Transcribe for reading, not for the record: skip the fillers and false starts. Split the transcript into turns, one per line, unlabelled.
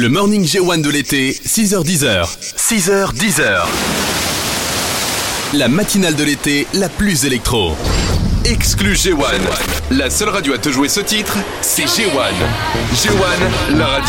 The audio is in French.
Le morning J1 de l'été, 6h-10h. 6h-10h. La matinale de l'été, la plus électro. Exclu J1. La seule radio à te jouer ce titre, c'est J1. J1, la radio